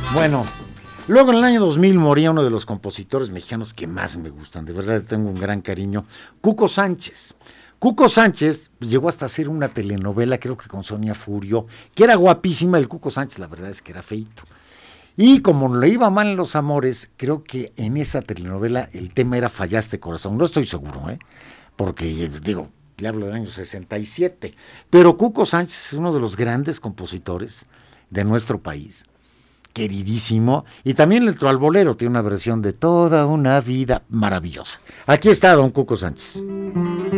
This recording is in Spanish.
Bueno, luego en el año 2000 moría uno de los compositores mexicanos que más me gustan, de verdad tengo un gran cariño, Cuco Sánchez. Cuco Sánchez llegó hasta hacer una telenovela, creo que con Sonia Furio, que era guapísima. El Cuco Sánchez, la verdad es que era feito. Y como le iba mal en los amores, creo que en esa telenovela el tema era Fallaste Corazón. No estoy seguro, porque digo, le hablo del año 67. Pero Cuco Sánchez es uno de los grandes compositores de nuestro país, queridísimo. Y también el Troalbolero tiene una versión de Toda una vida maravillosa. Aquí está don Cuco Sánchez.